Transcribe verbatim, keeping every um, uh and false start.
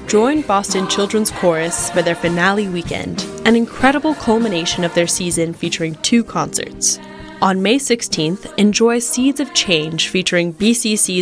Join Boston Children's Chorus for their finale weekend, an incredible culmination of their season featuring two concerts. On May sixteenth, enjoy Seeds of Change featuring B C C's